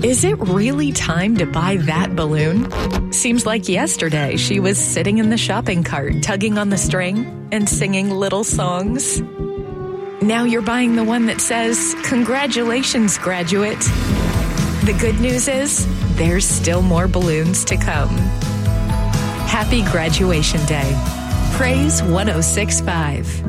Is it really time to buy that balloon? Seems like yesterday she was sitting in the shopping cart, tugging on the string and singing little songs. Now you're buying the one that says, "Congratulations, graduate." The good news is, there's still more balloons to come. Happy graduation day. Praise 106.5.